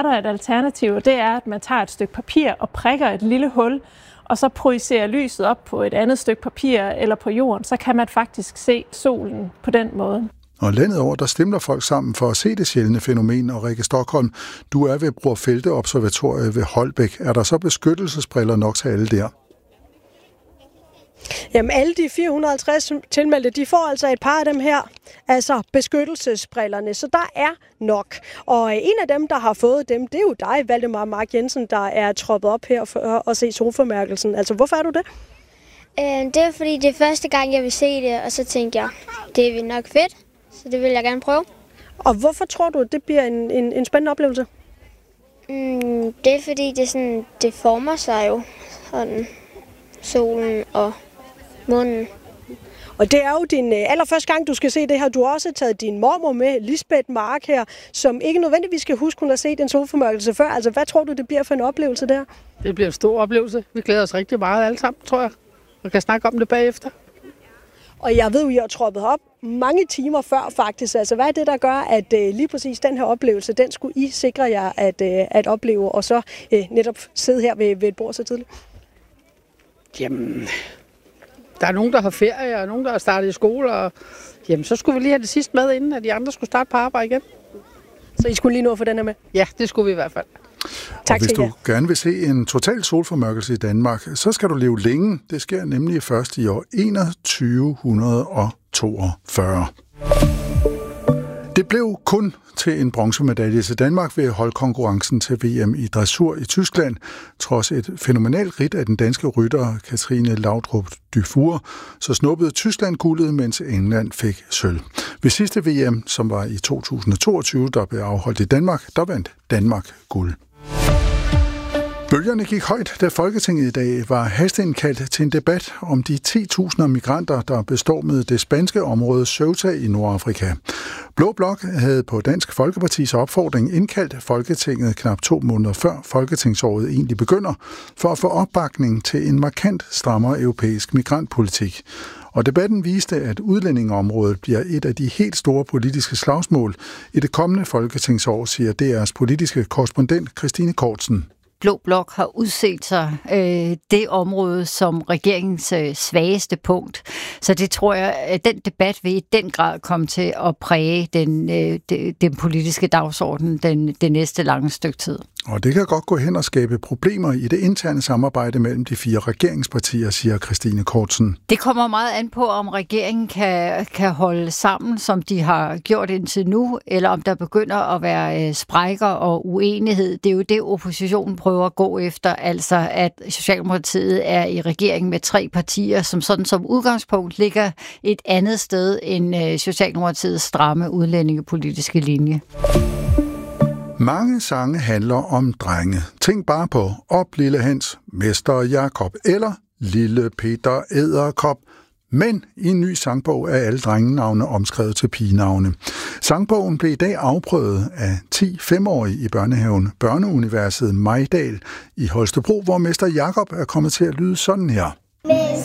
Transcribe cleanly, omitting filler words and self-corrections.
er der et alternativ, og det er, at man tager et stykke papir og prikker et lille hul, og så projicerer lyset op på et andet stykke papir eller på jorden, så kan man faktisk se solen på den måde. Og landet over, der stemmer folk sammen for at se det sjældne fænomen. Og Rikke Stockholm, du er ved Bror Felte Observatoriet ved Holbæk. Er der så beskyttelsesbriller nok til alle der? Jamen alle de 450 tilmeldte, de får altså et par af dem her, altså beskyttelsesbrillerne, så der er nok. Og en af dem, der har fået dem, det er jo dig, Valdemar Mark Jensen, der er troppet op her for at se solformørkelsen. Altså hvorfor er du det? Det er fordi, det er første gang, jeg vil se det, og så tænkte jeg, det er nok fedt, så det vil jeg gerne prøve. Og hvorfor tror du, at det bliver en spændende oplevelse? Det er fordi, det former sig jo, sådan solen og månen. Og det er jo din allerførste gang, du skal se det her. Du har også taget din mormor med, Lisbeth Mark her, som ikke nødvendigvis skal huske, hun har set en solformørkelse før. Altså, hvad tror du, det bliver for en oplevelse der? Det bliver en stor oplevelse. Vi glæder os rigtig meget alle sammen, tror jeg. Og kan snakke om det bagefter. Og jeg ved jo, I har troppet op mange timer før faktisk. Altså, hvad er det, der gør, at lige præcis den her oplevelse, den skulle I sikre jer at opleve, og så netop sidde her ved et bord så tidligt? Jamen, der er nogen, der har ferie, og nogen, der har startet i skole, og jamen, så skulle vi lige have det sidste med, inden at de andre skulle starte på arbejde igen. Så I skulle lige nå at få den her med? Ja, det skulle vi i hvert fald. Tak, og hvis du gerne vil se en total solformørkelse i Danmark, så skal du leve længe. Det sker nemlig først i år 2142. Det blev kun til en bronzemedalje til Danmark ved holdkonkurrencen til VM i dressur i Tyskland, trods et fænomenalt ridt af den danske rytter Katrine Laudrup Dufour, så snuppede Tyskland guldet, mens England fik sølv. Ved sidste VM, som var i 2022, der blev afholdt i Danmark, der vandt Danmark guld. Bølgerne gik højt, da Folketinget i dag var hasteindkaldt til en debat om de 10.000 migranter, der bestormede det spanske område Ceuta i Nordafrika. Blå Blok havde på Dansk Folkepartis opfordring indkaldt Folketinget knap 2 måneder før folketingsåret egentlig begynder, for at få opbakning til en markant strammere europæisk migrantpolitik. Og debatten viste, at udlændingeområdet bliver et af de helt store politiske slagsmål i det kommende folketingsår, siger DR's politiske korrespondent Christine Kortsen. Blå Blok har udset sig det område som regeringens svageste punkt. Så det tror jeg, at den debat vil i den grad komme til at præge den politiske dagsorden det næste lange stykke tid. Og det kan godt gå hen og skabe problemer i det interne samarbejde mellem de 4 regeringspartier, siger Christine Kortsen. Det kommer meget an på, om regeringen kan holde sammen, som de har gjort indtil nu, eller om der begynder at være sprækker og uenighed. Det er jo det, oppositionen prøver at gå efter, altså at Socialdemokratiet er i regering med 3 partier, som sådan som udgangspunkt ligger et andet sted end Socialdemokratiets stramme udlændingepolitiske linje. Mange sange handler om drenge. Tænk bare på Op Lille Hans, Mester Jakob eller Lille Peter Edderkop. Men i en ny sangbog er alle drengenavne omskrevet til pigenavne. Sangbogen blev i dag afprøvet af 10 5-årige i børnehaven Børneuniverset Majdal i Holstebro, hvor Mester Jakob er kommet til at lyde sådan her.